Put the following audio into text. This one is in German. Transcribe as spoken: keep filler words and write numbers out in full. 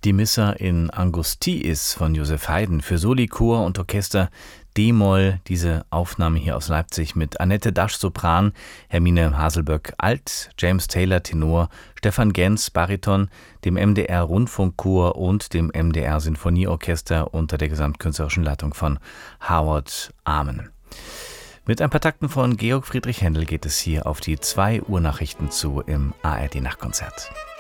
Die Missa in Angustiis von Joseph Haydn für Soli, Chor und Orchester D-Moll. Diese Aufnahme hier aus Leipzig mit Annette Dasch Sopran, Hermine Haselböck Alt, James Taylor Tenor, Stefan Gens Bariton, dem M D R Rundfunkchor und dem M D R Sinfonieorchester unter der gesamtkünstlerischen Leitung von Howard Amen. Mit ein paar Takten von Georg Friedrich Händel geht es hier auf die zwei Uhr Nachrichten zu im A R D Nachtkonzert.